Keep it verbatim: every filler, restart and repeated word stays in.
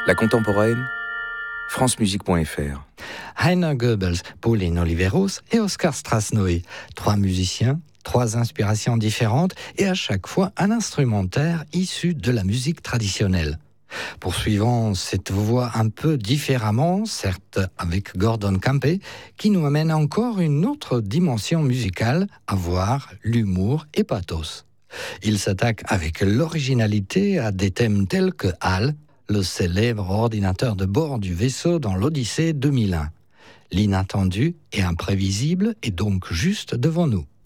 La contemporaine, francemusique point f r. Heiner Goebbels, Pauline Oliveros et Oscar Strasnoy. Trois musiciens, trois inspirations différentes et à chaque fois un instrumentaire issu de la musique traditionnelle. Poursuivons cette voie un peu différemment, certes avec Gordon Campé, qui nous amène encore une autre dimension musicale, à voir l'humour et pathos. Il s'attaque avec l'originalité à des thèmes tels que HAL, le célèbre ordinateur de bord du vaisseau dans l'Odyssée deux mille un. L'inattendu et imprévisible est donc juste devant nous.